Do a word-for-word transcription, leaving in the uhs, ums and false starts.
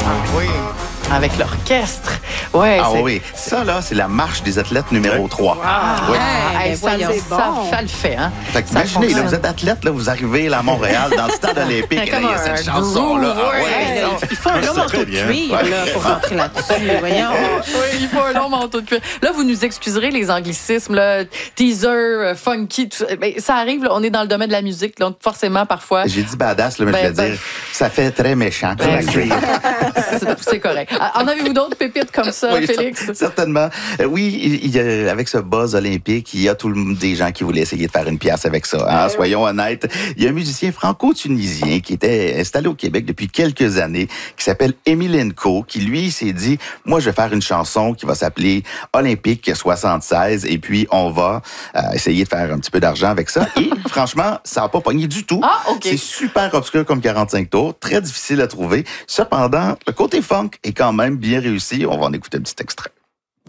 oui. Avec l'orchestre. Ouais, ah c'est... oui, ça là, c'est la marche des athlètes numéro trois. Ah, oui. ah, hey, ben ça, voyons, ça, bon. ça le fait, hein? Fait que Ça imaginez, là, fonctionne. vous êtes athlète, là, vous arrivez là, à Montréal, dans le stade olympique, et là, il y a cette Comme un chanson-là. groove, Ah ouais, ouais. ça- Il faut un long manteau de cuir là, pour rentrer là-dessus. Voyons. Oui, il faut un long manteau de cuir. Là, vous nous excuserez les anglicismes, là, teaser, euh, funky, tout ça. Ben, ça arrive, là, on est dans le domaine de la musique, là, forcément, parfois. J'ai dit badass, là, mais Ben, je vais ben- dire, ça fait très méchant. comme Ben, accueil. c'est- C'est correct. En avez-vous d'autres pépites comme ça, Oui, Félix? cer- certainement. Euh, oui, il, il y a- avec ce buzz olympique, il y a tout le, monde- des gens qui voulaient essayer de faire une pièce avec ça. Hein, soyons honnêtes. Il y a un musicien franco-tunisien qui était installé au Québec depuis quelques années, qui s'appelle Emilenko, qui lui s'est dit, moi, je vais faire une chanson qui va s'appeler Olympique soixante-seize, et puis on va euh, essayer de faire un petit peu d'argent avec ça. Et franchement, ça n'a pas pogné du tout. Ah, OK. C'est super obscur comme quarante-cinq tours, très difficile à trouver. Cependant, le côté funk est quand même bien réussi. On va en écouter un petit extrait.